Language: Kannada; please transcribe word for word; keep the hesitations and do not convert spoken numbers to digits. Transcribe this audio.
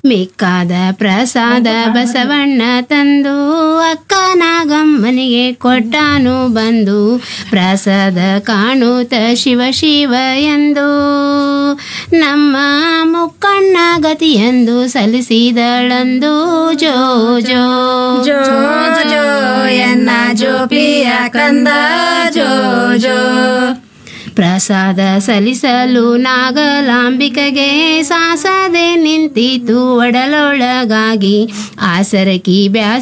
ಮಿಕ್ಕಾದ ಪ್ರಸಾದ ಬಸವಣ್ಣ ತಂದು ಅಕ್ಕ ನಾಗಮ್ಮನಿಗೆ ಕೊಟ್ಟಾನು ಬಂದು ಪ್ರಸಾದ ಕಾಣುತ್ತ ಶಿವ ಶಿವ ಎಂದು ನಮ್ಮ ಮುಕ್ಕಣ್ಣ ಗತಿಯೆಂದು ಸಲ್ಲಿಸಿದಳಂದು ಜೋ ಜೋ ಜೋ ಜೋ ಎನ್ನ ಜೋಪಿಯ ಕಂದ ಜೋ ಜೋ. ಪ್ರಸಾದ ಸಲ್ಲಿಸಲು ನಾಗಲಾಂಬಿಕೆಗೆ ಸಾಸದೆ ನಿಂತಿತು ಒಡಲೊಳಗಾಗಿ ಆಸರಕಿ ಬ್ಯಾಸ